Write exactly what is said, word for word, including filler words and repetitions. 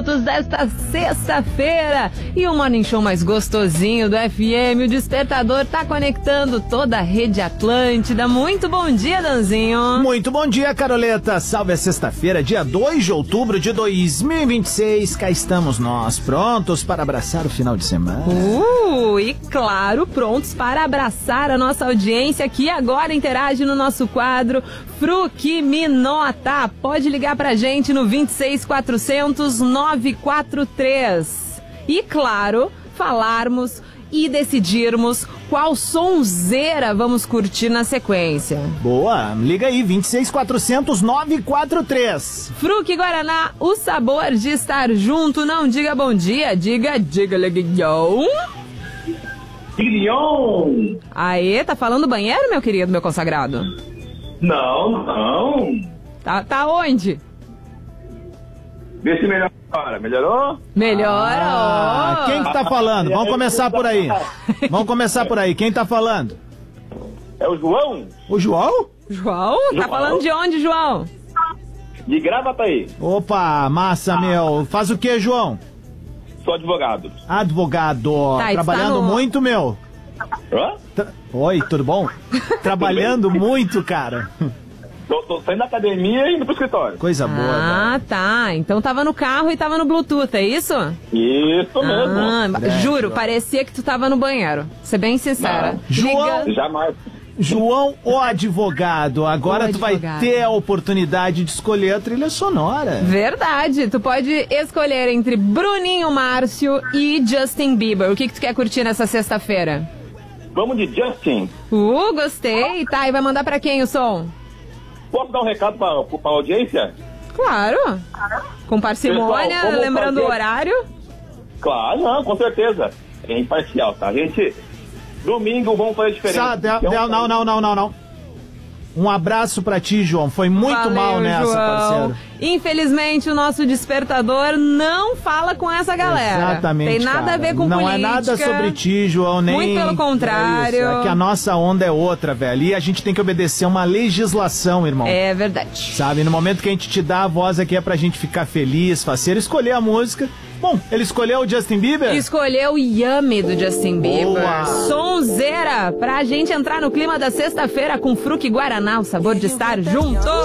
minutos desta sexta-feira. E o Morning Show mais gostosinho do F M, o Despertador, tá conectando toda a rede Atlântida. Muito bom dia, Danzinho. Muito bom dia, Caroleta. Salve a sexta-feira, dia dois de outubro de dois mil e vinte e seis. Cá estamos nós, prontos para abraçar o final de semana. Uh, e claro, prontos para abraçar a nossa audiência que agora interage no nosso quadro Fruque Me Nota. Pode ligar pra gente no vinte e seis, quatrocentos, nove quatro três. E claro, falarmos e decidirmos qual sonzeira vamos curtir na sequência. Boa, liga aí, vinte e seis, quatrocentos, nove quatro três. Fruque Guaraná, o sabor de estar junto. Não diga bom dia, diga, diga, leguião. Guilhão! Aê, tá falando banheiro, meu querido, meu consagrado? Não, não. Tá, tá onde? Vê se melhora. Melhorou? Melhora. Ah, quem que tá falando? Vamos começar por aí. Vamos começar por aí. Quem tá falando? É o João? O João? João? Tá João. falando de onde, João? De Gravataí. Opa, massa, meu. Faz o que, João? Sou advogado. Advogado. Tá, e tu Trabalhando tá no- muito, meu. Hã? Tra- Oi, tudo bom? Trabalhando muito, cara. Tô, tô saindo da academia e indo pro escritório. Coisa boa, Ah, velho. tá. Então tava no carro e tava no Bluetooth, é isso? Isso mesmo. Ah, É, juro, João. parecia que tu tava no banheiro. Ser bem sincera. Não. João- Liga- Jamais. João, o advogado. Agora O tu vai advogado. ter a oportunidade de escolher a trilha sonora. Verdade, tu pode escolher entre Bruninho Márcio e Justin Bieber. O que, que tu quer curtir nessa sexta-feira? Vamos de Justin. Uh, gostei. Tá, e vai mandar pra quem o som? Posso dar um recado pra, pra audiência? Claro. Com parcimônia, Pessoal, vamos lembrando fazer- o horário. Claro, não, com certeza. É imparcial, tá? Gente, domingo vamos fazer diferente. Sa- de- Então, de- não, não, não, não, não. Um abraço pra ti, João. Foi muito Valeu, mal nessa, João. parceiro. Infelizmente, o nosso despertador não fala com essa galera. Exatamente. Tem nada cara. a ver com Não política. é nada sobre ti, João, nem. Muito pelo contrário. É, isso, é que a nossa onda é outra, velho. E a gente tem que obedecer uma legislação, irmão. É verdade. Sabe? No momento que a gente te dá a voz aqui é pra gente ficar feliz, faceiro, escolher a música. Bom, ele escolheu o Justin Bieber? Escolheu o Yummy do Justin Bieber. Boa. Sonzeira, pra gente entrar no clima da sexta-feira com Fruque Guaraná, o sabor de estar junto.